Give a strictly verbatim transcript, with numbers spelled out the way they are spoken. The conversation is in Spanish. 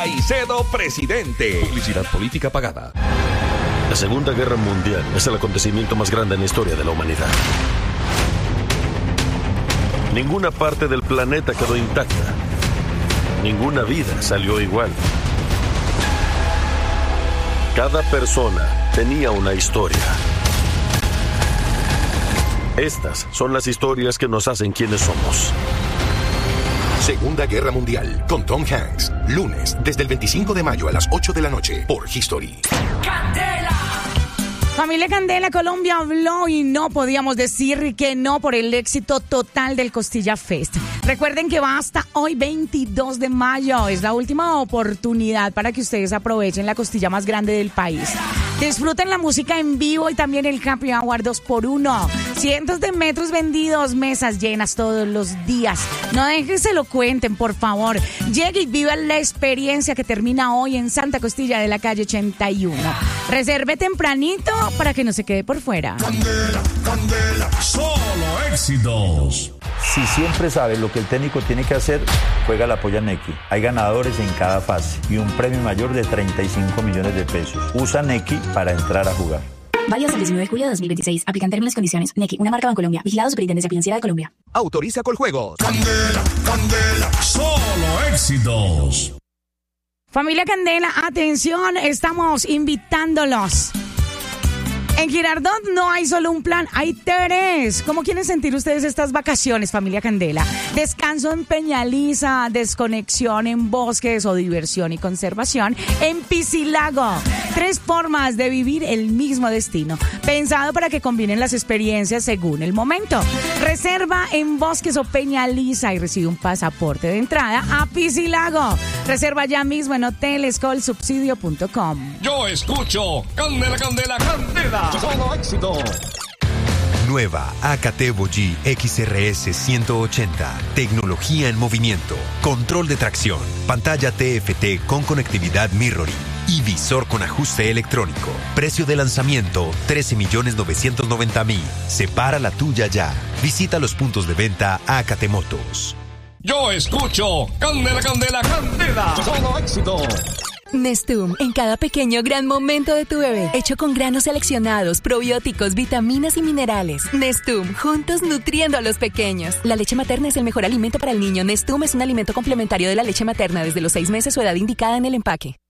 Caicedo, presidente. Publicidad política pagada. La Segunda Guerra Mundial es el acontecimiento más grande en la historia de la humanidad. Ninguna parte del planeta quedó intacta. Ninguna vida salió igual. Cada persona tenía una historia. Estas son las historias que nos hacen quienes somos. Segunda Guerra Mundial, con Tom Hanks. Lunes, desde el veinticinco de mayo a las ocho de la noche, por History. ¡Candela! Familia Candela, Colombia habló y no podíamos decir que no por el éxito total del Costilla Fest. Recuerden que va hasta hoy veintidós de mayo. Es la última oportunidad para que ustedes aprovechen la costilla más grande del país. Disfruten la música en vivo y también el Happy Hour dos por uno. Cientos de metros vendidos, mesas llenas todos los días. No dejen que se lo cuenten, por favor. Llegue y viva la experiencia que termina hoy en Santa Costilla de la calle ochenta y uno. Reserve tempranito para que no se quede por fuera. Candela, Candela, solo éxitos. Si siempre sabes lo que el técnico tiene que hacer, juega la polla Nequi. Hay ganadores en cada fase y un premio mayor de treinta y cinco millones de pesos. Usa Nequi para entrar a jugar. Válido hasta el diecinueve de julio de dos mil veintiséis. Aplican términos y condiciones. Nequi, una marca Bancolombia. Vigilado Superintendencia Financiera de Colombia. Autoriza Coljuegos. Candela, Candela, solo éxitos. Familia Candela, atención, estamos invitándolos. En Girardot no hay solo un plan, hay tres. ¿Cómo quieren sentir ustedes estas vacaciones, familia Candela? Descanso en Peñaliza, desconexión en bosques o diversión y conservación en Piscilago. Tres formas de vivir el mismo destino, pensado para que combinen las experiencias según el momento. Reserva en bosques o Peñaliza y recibe un pasaporte de entrada a Piscilago. Reserva ya mismo en hoteles col subsidio punto com. Yo escucho Candela, Candela, Candela. Solo éxito. Nueva A K T Vogi X R S ciento ochenta. Tecnología en movimiento. Control de tracción. Pantalla T F T con conectividad mirroring. Y visor con ajuste electrónico. Precio de lanzamiento trece millones novecientos noventa mil. Separa la tuya ya. Visita los puntos de venta A K T Motos. Yo escucho Candela, Candela, Candela. Solo éxito. Nestum, en cada pequeño gran momento de tu bebé, hecho con granos seleccionados, probióticos, vitaminas y minerales. Nestum, juntos nutriendo a los pequeños. La leche materna es el mejor alimento para el niño. Nestum es un alimento complementario de la leche materna desde los seis meses o edad indicada en el empaque.